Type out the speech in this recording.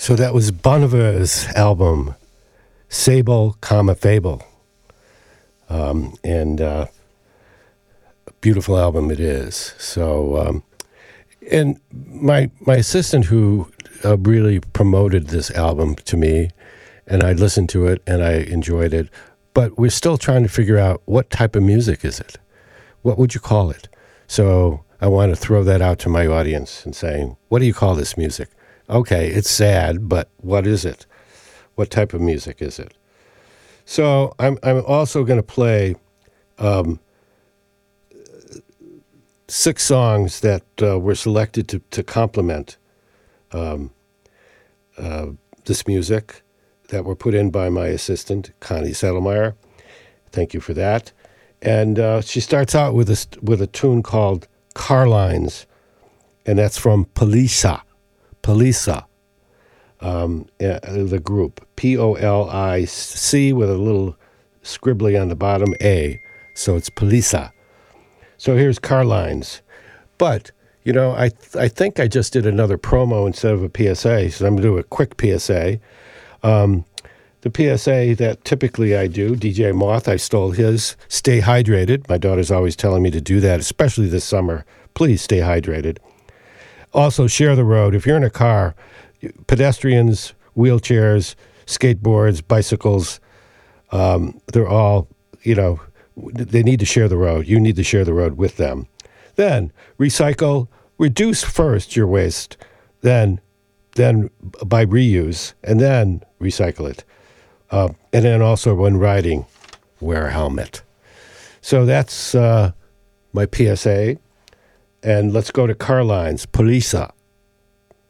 So that was Bon Iver's album, Sable, Fable. And a beautiful album it is. So, and my assistant who really promoted this album to me, and I listened to it and I enjoyed it, but we're still trying to figure out what type of music is it? What would you call it? So I want to throw that out to my audience and saying, what do you call this music? Okay, it's sad, but what is it? What type of music is it? So I'm also going to play 6 songs that were selected to complement this music that were put in by my assistant, Connie Settlemeyer. Thank you for that. And she starts out with a tune called Carlines, and that's from Polisa, the group, Polic with a little scribbly on the bottom, A. So it's Polisa. So here's Carlines. But, you know, I think I just did another promo instead of a PSA, so I'm going to do a quick PSA. The PSA that typically I do, DJ Moth, I stole his, stay hydrated. My daughter's always telling me to do that, especially this summer. Please stay hydrated. Also, share the road. If you're in a car, pedestrians, wheelchairs, skateboards, bicycles, they're all, you know, they need to share the road. You need to share the road with them. Then recycle, reduce first your waste, then by reuse, and then recycle it. And then also when riding, wear a helmet. So that's my PSA. And let's go to Carlines, Polisa.